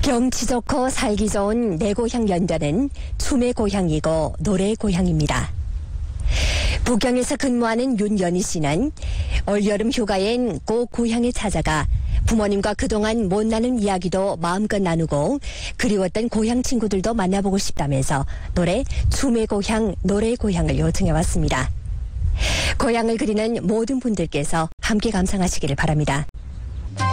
경치 좋고 살기 좋은 내 고향 연변은 춤의 고향이고 노래의 고향입니다. 북경에서 근무하는 윤연희 씨는 올여름 휴가엔 꼭 고향에 찾아가 부모님과 그동안 못 나눈 이야기도 마음껏 나누고 그리웠던 고향 친구들도 만나보고 싶다면서 노래 춤의 고향, 노래의 고향을 요청해왔습니다. 고향을 그리는 모든 분들께서 함께 감상하시기를 바랍니다.